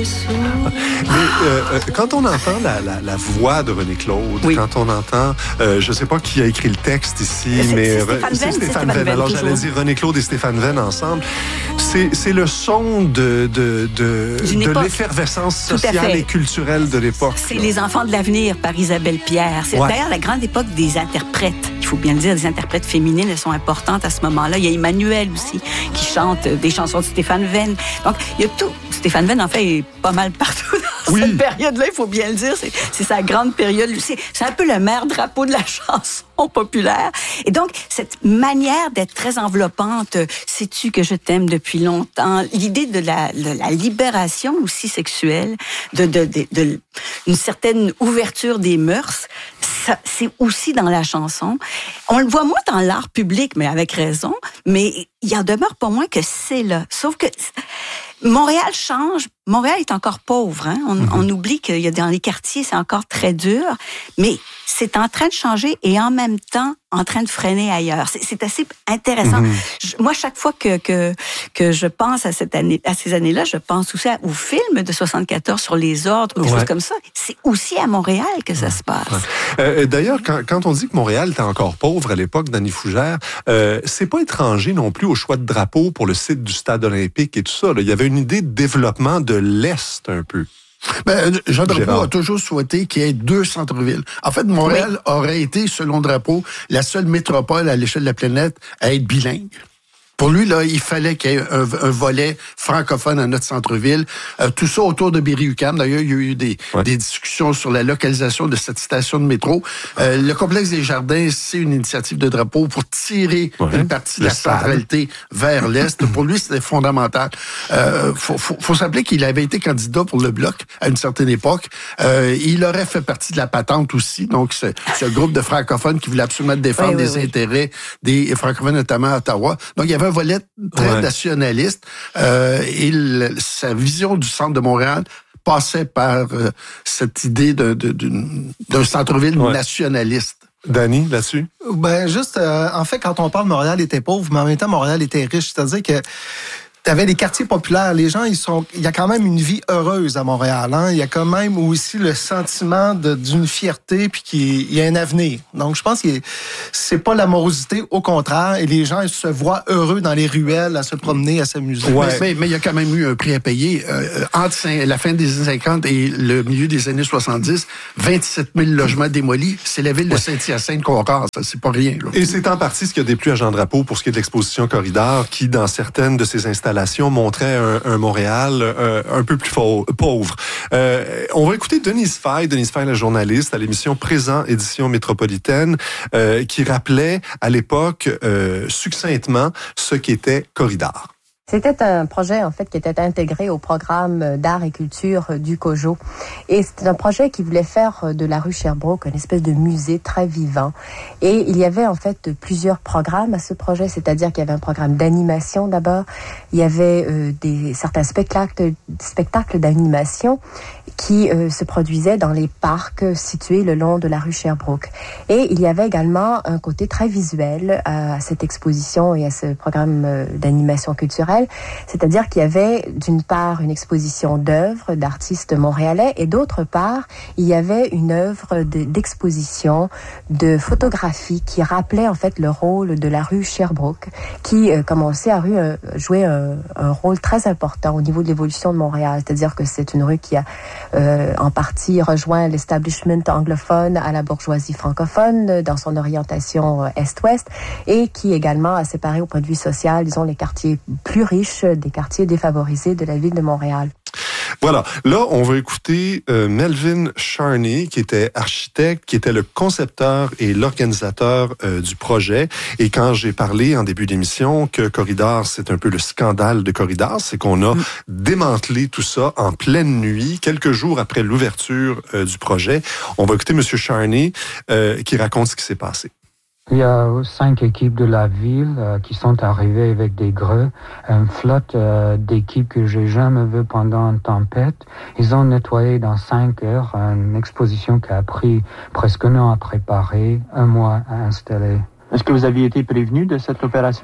Mais quand on entend la voix de René Claude, quand on entend, je ne sais pas qui a écrit le texte ici, c'est Stéphane Venn. Alors j'allais dire René Claude et Stéphane Venn ensemble. C'est le son de l'effervescence sociale et culturelle de l'époque. C'est Les Enfants de l'avenir par Isabelle Pierre. C'est d'ailleurs la grande époque des interprètes. Il faut bien le dire, les interprètes féminines, elles sont importantes à ce moment-là. Il y a Emmanuel aussi qui chante des chansons de Stéphane Venn. Donc, il y a tout. Stéphane Venn, en fait, est pas mal partout dans cette période-là, il faut bien le dire. C'est sa grande période. C'est un peu le maire-drapeau de la chanson populaire. Et donc, cette manière d'être très enveloppante, sais-tu que je t'aime depuis longtemps, l'idée de la libération aussi sexuelle, une certaine ouverture des mœurs, ça, c'est aussi dans la chanson. On le voit moins dans l'art public, mais avec raison, mais il en demeure pas moins que c'est là. Sauf que Montréal change. Montréal est encore pauvre. Hein? On oublie qu'il y a dans les quartiers, c'est encore très dur. Mais c'est en train de changer et en même temps en train de freiner ailleurs. C'est assez intéressant. Moi, chaque fois que je pense à ces années-là, je pense aussi au film de 74 sur les ordres, des choses comme ça. C'est aussi à Montréal que ça se passe. D'ailleurs, quand on dit que Montréal était encore pauvre à l'époque d'Annie Fougère, c'est pas étranger non plus au choix de drapeau pour le site du Stade olympique et tout ça. Là. Il y avait une idée de développement de l'Est un peu. Jean Drapeau a toujours souhaité qu'il y ait 2 centres-villes. En fait, Montréal aurait été, selon Drapeau, la seule métropole à l'échelle de la planète à être bilingue. Pour lui, là, il fallait qu'il y ait un volet francophone à notre centre-ville. Tout ça autour de Berry-UQAM. D'ailleurs, il y a eu des discussions sur la localisation de cette station de métro. Le complexe des Jardins, c'est une initiative de Drapeau pour tirer une partie de la centralité vers l'Est. Pour lui, c'était fondamental. Faut s'appeler qu'il avait été candidat pour le Bloc à une certaine époque. Il aurait fait partie de la patente aussi. Donc, ce groupe de francophones qui voulait absolument défendre les intérêts des francophones, notamment à Ottawa. Donc, il y avait un volet très nationaliste et sa vision du centre de Montréal passait par cette idée d'un centre-ville nationaliste. Danny, là-dessus? En fait, quand on parle Montréal était pauvre, mais en même temps, Montréal était riche. C'est-à-dire que t'avais des quartiers populaires. Les gens, il y a quand même une vie heureuse à Montréal. Hein? Il y a quand même aussi le sentiment d'une fierté puis qu'il y a un avenir. Donc, je pense que c'est pas la morosité, au contraire. Et les gens, ils se voient heureux dans les ruelles, à se promener, à s'amuser. Mais il y a quand même eu un prix à payer. Entre la fin des années 50 et le milieu des années 70, 27 000 logements démolis. C'est la ville de Saint-Hyacinthe qu'on rase. C'est pas rien. Là. Et c'est en partie ce qui a déplu à Jean Drapeau pour ce qui est de l'exposition Corridor, qui, dans certaines de ses installations, montrait un Montréal un peu plus pauvre. On va écouter Denise Faye, la journaliste, à l'émission Présent, édition métropolitaine, qui rappelait à l'époque succinctement ce qu'était Corridor. C'était un projet, en fait, qui était intégré au programme d'art et culture du COJO. Et c'était un projet qui voulait faire de la rue Sherbrooke une espèce de musée très vivant. Et il y avait, en fait, plusieurs programmes à ce projet, c'est-à-dire qu'il y avait un programme d'animation d'abord, il y avait certains spectacles d'animation qui se produisaient dans les parcs situés le long de la rue Sherbrooke. Et il y avait également un côté très visuel à cette exposition et à ce programme d'animation culturelle, c'est-à-dire qu'il y avait d'une part une exposition d'œuvres d'artistes montréalais et d'autre part, il y avait une œuvre d'exposition de photographie qui rappelait en fait le rôle de la rue Sherbrooke qui, comme on le sait, a joué un rôle très important au niveau de l'évolution de Montréal, c'est-à-dire que c'est une rue qui a en partie rejoint l'establishment anglophone à la bourgeoisie francophone dans son orientation est-ouest et qui également a séparé au point de vue social, disons, les quartiers plus riches des quartiers défavorisés de la ville de Montréal. Voilà. Là, on va écouter Melvin Charney, qui était architecte, qui était le concepteur et l'organisateur du projet. Et quand j'ai parlé en début d'émission que Corridor, c'est un peu le scandale de Corridor, c'est qu'on a démantelé tout ça en pleine nuit, quelques jours après l'ouverture du projet. On va écouter M. Charney qui raconte ce qui s'est passé. Il y a 5 équipes de la ville qui sont arrivées avec des greux, une flotte d'équipes que j'ai jamais vues pendant une tempête. Ils ont nettoyé dans 5 heures une exposition qui a pris presque un an à préparer, 1 mois à installer. Est-ce que vous aviez été prévenu de cette opération-là?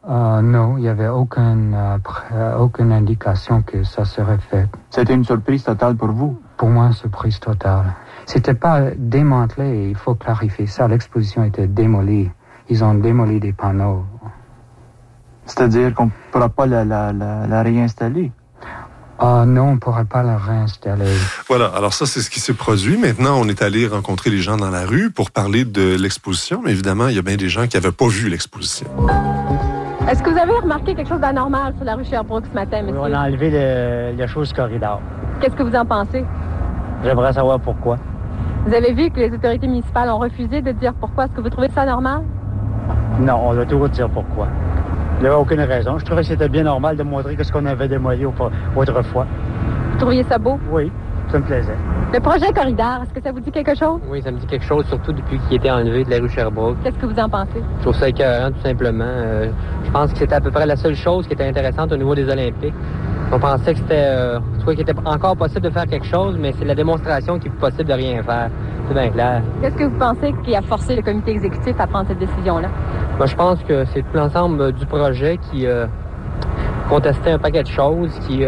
Non, il n'y avait aucune indication que ça serait fait. C'était une surprise totale pour vous? Pour moi, une surprise totale. C'était pas démantelé, il faut clarifier ça. L'exposition était démolie. Ils ont démoli des panneaux. C'est-à-dire qu'on ne pourra pas la réinstaller? Non, on ne pourrait pas la réinstaller. Voilà, alors ça, c'est ce qui s'est produit. Maintenant, on est allé rencontrer les gens dans la rue pour parler de l'exposition, mais évidemment, il y a bien des gens qui n'avaient pas vu l'exposition. Est-ce que vous avez remarqué quelque chose d'anormal sur la rue Sherbrooke ce matin, monsieur? On a enlevé le chose corridor. Qu'est-ce que vous en pensez? J'aimerais savoir pourquoi. Vous avez vu que les autorités municipales ont refusé de dire pourquoi. Est-ce que vous trouvez ça normal? Non, on doit toujours dire pourquoi. Il n'y avait aucune raison. Je trouvais que c'était bien normal de montrer ce qu'on avait démoli autrefois. Vous trouviez ça beau? Oui, ça me plaisait. Le projet Corridor, est-ce que ça vous dit quelque chose? Oui, ça me dit quelque chose, surtout depuis qu'il a été enlevé de la rue Sherbrooke. Qu'est-ce que vous en pensez? Je trouve ça écœurant, tout simplement. Je pense que c'était à peu près la seule chose qui était intéressante au niveau des Olympiques. On pensait que qu'il était encore possible de faire quelque chose, mais c'est la démonstration qu'il est possible de rien faire. C'est bien clair. Qu'est-ce que vous pensez qui a forcé le comité exécutif à prendre cette décision-là? Moi, je pense que c'est tout l'ensemble du projet qui contestait un paquet de choses, qui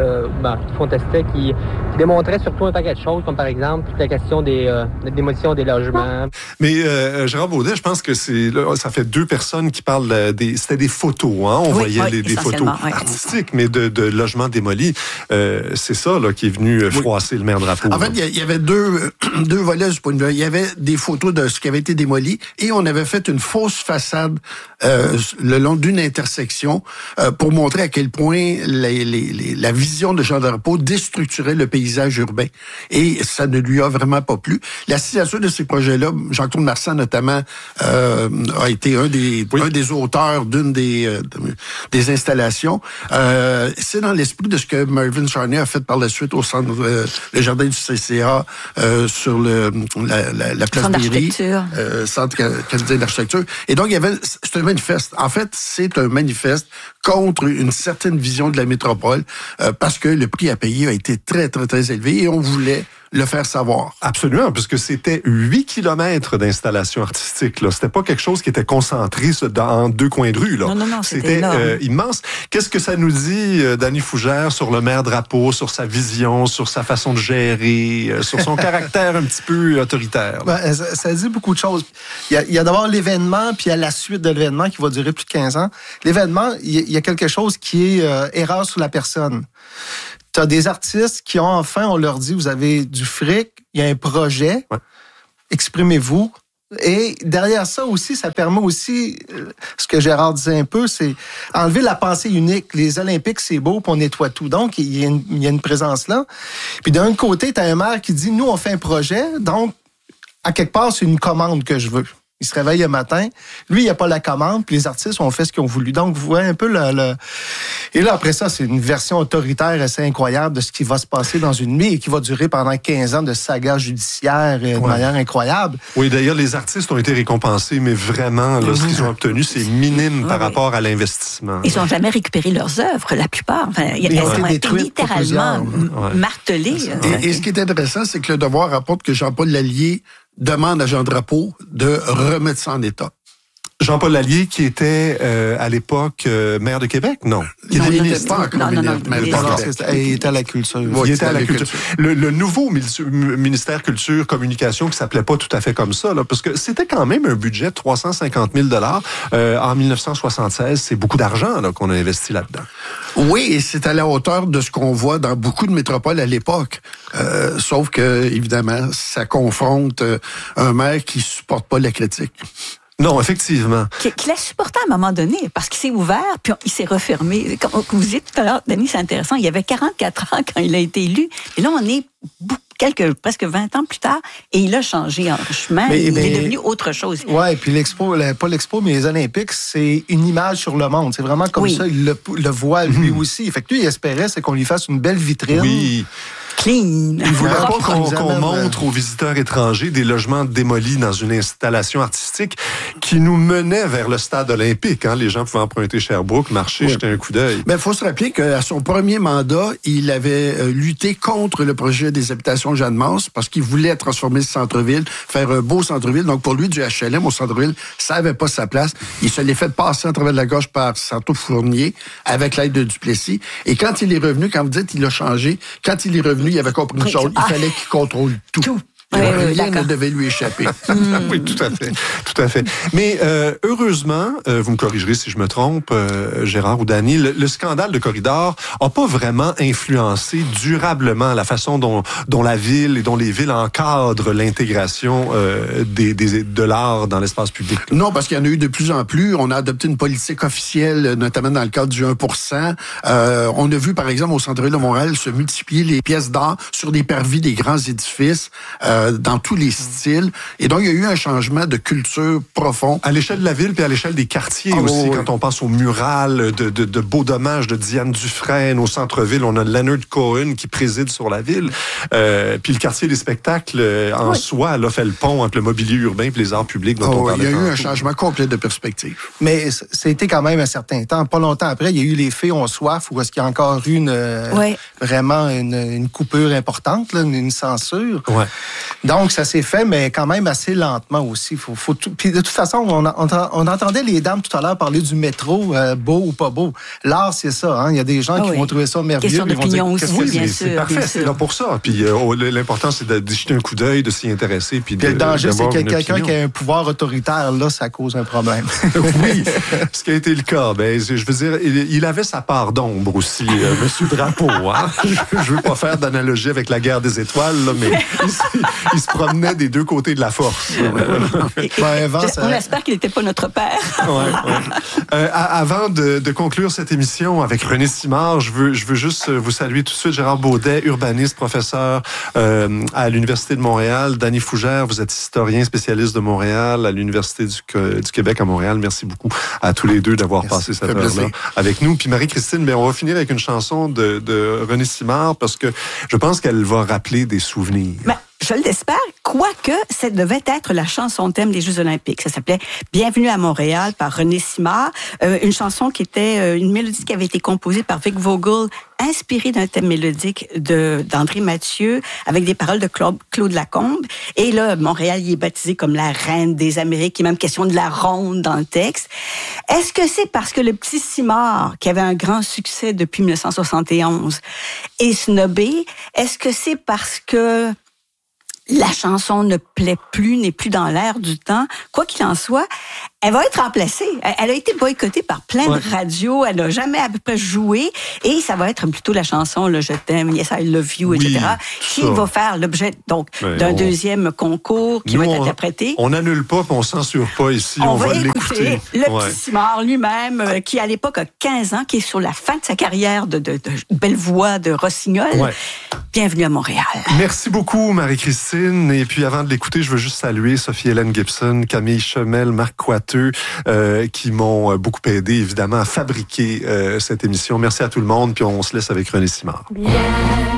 démontrait surtout un paquet de choses, comme par exemple toute la question de démolition des logements. Mais Gérard Baudet, je pense que ça fait deux personnes qui parlent c'était des photos, hein? On voyait des photos artistiques, mais de logements démolis. C'est ça là, qui est venu froisser le maire Drapeau. En fait, il y avait deux volets du point de vue. Il y avait des photos de ce qui avait été démoli et on avait fait une fausse façade le long d'une intersection pour montrer à quel point la vision de Jean Drapeau déstructurait le paysage urbain. Et ça ne lui a vraiment pas plu. La signature de ces projets-là, Jean-Claude Marsan notamment, a été un des auteurs d'une des installations. C'est dans l'esprit de ce que Mervyn Charney a fait par la suite au centre, le jardin du CCA, sur la place Berry, centre canadien d'architecture. Et donc, c'est un manifeste. En fait, c'est un manifeste contre une certaine vision de la métropole parce que le prix à payer a été très, très, très élevé et on voulait le faire savoir. Absolument, puisque c'était 8 kilomètres d'installation artistique. Là. C'était pas quelque chose qui était concentré en deux coins de rue. Là. Non, c'était immense. Qu'est-ce que ça nous dit, Danny Fougère, sur le maire Drapeau, sur sa vision, sur sa façon de gérer, sur son caractère un petit peu autoritaire? Ça dit beaucoup de choses. Il y a d'abord l'événement, puis il y a la suite de l'événement qui va durer plus de 15 ans. L'événement, il y a quelque chose qui est erreur sur la personne. Tu as des artistes qui ont enfin, on leur dit, vous avez du fric, il y a un projet, exprimez-vous. Et derrière ça aussi, ça permet aussi, ce que Gérard disait un peu, c'est enlever la pensée unique. Les Olympiques, c'est beau, puis on nettoie tout. Donc, il y a une présence là. Puis d'un côté, tu as un maire qui dit, nous, on fait un projet, donc, à quelque part, c'est une commande que je veux. Il se réveille le matin. Lui, il n'y a pas la commande, puis les artistes ont fait ce qu'ils ont voulu. Donc, vous voyez un peu Et là, après ça, c'est une version autoritaire assez incroyable de ce qui va se passer dans une nuit et qui va durer pendant 15 ans de saga judiciaire de manière incroyable. Oui, d'ailleurs, les artistes ont été récompensés, mais vraiment, là, ce qu'ils ont obtenu, c'est minime par rapport à l'investissement. Ils n'ont jamais récupéré leurs œuvres, la plupart. Enfin, elles ont été littéralement martelées. Et ce qui est intéressant, c'est que Le Devoir rapporte que Jean-Paul Lallier demande à Jean Drapeau de remettre ça en état. Jean-Paul Lallier, qui était à l'époque maire de Québec, non? Il était ministre. Il était à la culture. Il était à la culture. Le nouveau ministère Culture Communication, qui s'appelait pas tout à fait comme ça, là, parce que c'était quand même un budget de 350 000 en 1976. C'est beaucoup d'argent là, qu'on a investi là-dedans. Oui, et c'est à la hauteur de ce qu'on voit dans beaucoup de métropoles à l'époque. Sauf que, évidemment, ça confronte un maire qui supporte pas la critique. Non, effectivement. Qu'il a supporté à un moment donné, parce qu'il s'est ouvert, puis il s'est refermé. Comme vous disiez tout à l'heure, Danny, c'est intéressant, il avait 44 ans quand il a été élu, et là, on est presque 20 ans plus tard, et il a changé en chemin, il est devenu autre chose. Oui, et puis l'expo, pas l'expo, mais les Olympiques, c'est une image sur le monde. C'est vraiment comme ça, il le voit lui aussi. Fait que lui, il espérait, c'est qu'on lui fasse une belle vitrine. Oui. clean. Il voulait pas qu'on montre aux visiteurs étrangers des logements démolis dans une installation artistique qui nous menait vers le stade olympique. Hein. Les gens pouvaient emprunter Sherbrooke, marcher, jeter un coup d'œil. Mais il faut se rappeler qu'à son premier mandat, il avait lutté contre le projet des habitations Jeanne-Mance parce qu'il voulait transformer ce centre-ville, faire un beau centre-ville. Donc, pour lui, du HLM au centre-ville, ça n'avait pas sa place. Il se l'est fait passer en travers de la gorge par Santo Fournier avec l'aide de Duplessis. Et quand il est revenu, quand vous dites il a changé, quand il est revenu, il avait compris une chose. Il fallait qu'il contrôle tout. Rien ne devait lui échapper. Oui, tout à fait. Mais heureusement, vous me corrigerez si je me trompe, Gérard ou Dany, le scandale de Corridor n'a pas vraiment influencé durablement la façon dont la ville et dont les villes encadrent l'intégration de l'art dans l'espace public. Là. Non, parce qu'il y en a eu de plus en plus. On a adopté une politique officielle, notamment dans le cadre du 1%. On a vu, par exemple, au centre-ville de Montréal, se multiplier les pièces d'art sur des parvis des grands édifices. Dans tous les styles. Et donc, il y a eu un changement de culture profond. À l'échelle de la ville, puis à l'échelle des quartiers aussi. Quand on pense au mural de Beau Dommage de Diane Dufresne, au centre-ville, on a Leonard Cohen qui préside sur la ville. Puis le quartier des spectacles, en soi, là, fait le pont entre le mobilier urbain et les arts publics dont on parlait. Il y a eu un changement complet de perspective. Mais c'était quand même un certain temps. Pas longtemps après, il y a eu les Fées ont soif, où est-ce qu'il y a encore eu vraiment une coupure importante, là, une censure. Ouais. Donc, ça s'est fait, mais quand même assez lentement aussi. Puis de toute façon, on entendait les dames tout à l'heure parler du métro, beau ou pas beau. L'art, c'est ça. Hein? Il y a des gens qui vont trouver ça merveilleux. Question d'opinion aussi, bien sûr. C'est parfait, c'est là pour ça. Puis l'important, c'est de jeter un coup d'œil, de s'y intéresser. Puis le danger, c'est que quelqu'un qui a un pouvoir autoritaire, là, ça cause un problème. Oui, ce qui a été le cas. Ben, je veux dire, il avait sa part d'ombre aussi, M. Drapeau. Hein? Je veux pas faire d'analogie avec la guerre des étoiles, là, mais il se promenait des deux côtés de la force. On espère qu'il n'était pas notre père. Avant de conclure cette émission avec René Simard, je veux juste vous saluer tout de suite. Gérard Baudet, urbaniste, professeur à l'Université de Montréal. Dany Fougère, vous êtes historien spécialiste de Montréal à l'Université du Québec à Montréal. Merci beaucoup à tous les deux d'avoir passé cette heure-là avec nous. Puis Marie-Christine, on va finir avec une chanson de René Simard parce que je pense qu'elle va rappeler des souvenirs. Je l'espère, quoique ça devait être la chanson thème des Jeux olympiques. Ça s'appelait « Bienvenue à Montréal » par René Simard. Une chanson qui était une mélodie qui avait été composée par Vic Vogel, inspirée d'un thème mélodique d'André Mathieu, avec des paroles de Claude Lacombe. Et là, Montréal y est baptisé comme la reine des Amériques. Il y a même question de la ronde dans le texte. Est-ce que c'est parce que le petit Simard, qui avait un grand succès depuis 1971, est snobé? Est-ce que c'est parce que la chanson ne plaît plus, n'est plus dans l'air du temps? Quoi qu'il en soit, elle va être remplacée. Elle a été boycottée par plein de radios. Elle n'a jamais à peu près joué. Et ça va être plutôt la chanson « Je t'aime »,« Yes, I love you », etc., qui va faire l'objet d'un deuxième concours qui va être interprété. On n'annule pas, puis on ne censure pas ici. On va l'écouter. Le petit Simard lui-même, qui à l'époque a 15 ans, qui est sur la fin de sa carrière de belle voix de rossignol. Bienvenue à Montréal. Merci beaucoup, Marie-Christine. Et puis avant de l'écouter, je veux juste saluer Sophie-Hélène Gibson, Camille Chemel, Marc Coiteux, qui m'ont beaucoup aidé, évidemment, à fabriquer cette émission. Merci à tout le monde, puis on se laisse avec René Simard.